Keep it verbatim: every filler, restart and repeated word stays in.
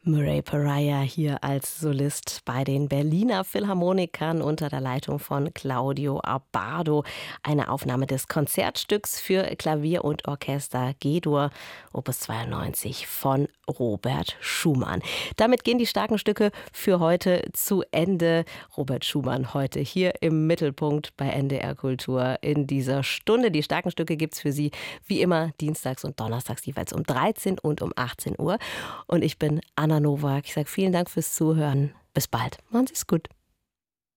Murray Pariah hier als Solist bei den Berliner Philharmonikern unter der Leitung von Claudio Abbado. Eine Aufnahme des Konzertstücks für Klavier und Orchester G-Dur, Opus zweiundneunzig von Robert Schumann. Damit gehen die starken Stücke für heute zu Ende. Robert Schumann heute hier im Mittelpunkt bei N D R Kultur in dieser Stunde. Die starken Stücke gibt es für Sie wie immer dienstags und donnerstags jeweils um dreizehn und um achtzehn Uhr. Und ich bin Anna Nowak. Ich sage vielen Dank fürs Zuhören. Bis bald. Machen Sie es gut.